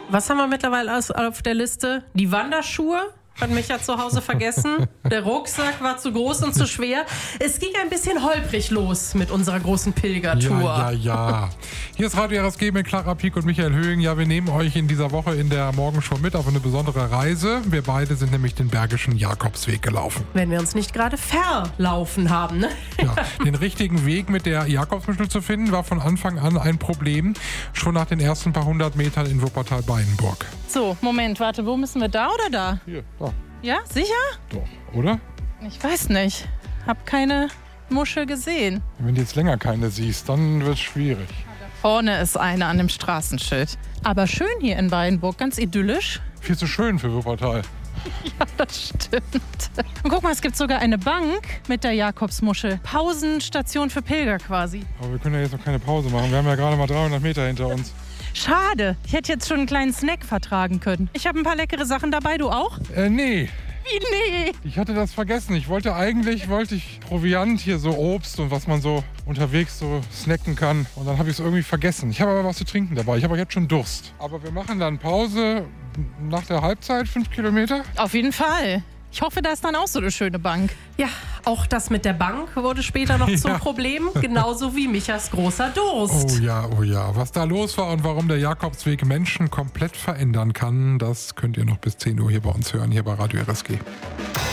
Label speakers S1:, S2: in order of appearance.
S1: Was haben wir mittlerweile auf der Liste? Die Wanderschuhe hat Micha zu Hause vergessen. Der Rucksack war zu groß und zu schwer. Es ging ein bisschen holprig los mit unserer großen Pilgertour.
S2: Ja. Hier ist Radio RSG mit Clara Pieck und Michael Höhing. Ja, wir nehmen euch in dieser Woche in der Morgenshow mit auf eine besondere Reise. Wir beide sind nämlich den Bergischen Jakobsweg gelaufen.
S1: Wenn wir uns nicht gerade verlaufen haben, ne?
S2: Ja, den richtigen Weg mit der Jakobsmuschel zu finden, war von Anfang an ein Problem. Schon nach den ersten paar 100 Metern in Wuppertal-Beinburg.
S3: So, Moment, warte, wo müssen wir, da oder da?
S2: Hier, da.
S3: Ja, sicher?
S2: Doch, oder?
S3: Ich weiß nicht. Hab keine Muschel gesehen.
S2: Wenn du jetzt länger keine siehst, dann wird es schwierig.
S3: Da vorne ist eine an dem Straßenschild. Aber schön hier in Beinburg, ganz idyllisch.
S2: Viel zu schön für Wuppertal.
S3: Ja, das stimmt. Und guck mal, es gibt sogar eine Bank mit der Jakobsmuschel. Pausenstation für Pilger quasi.
S2: Aber wir können ja jetzt noch keine Pause machen. Wir haben ja gerade mal 300 Meter hinter uns.
S3: Schade, ich hätte jetzt schon einen kleinen Snack vertragen können. Ich habe ein paar leckere Sachen dabei, du auch?
S2: Nee.
S3: Wie nee?
S2: Ich hatte das vergessen. Wollte ich Proviant, hier so Obst und was man so unterwegs so snacken kann. Und dann habe ich es irgendwie vergessen. Ich habe aber was zu trinken dabei. Ich habe auch jetzt schon Durst. Aber wir machen dann Pause nach der Halbzeit, 5 Kilometer.
S3: Auf jeden Fall. Ich hoffe, da ist dann auch so eine schöne Bank.
S1: Ja, auch das mit der Bank wurde später noch zum Problem. Genauso wie Michas großer Durst.
S2: Oh ja. Was da los war und warum der Jakobsweg Menschen komplett verändern kann, das könnt ihr noch bis 10 Uhr hier bei uns hören, hier bei Radio RSG.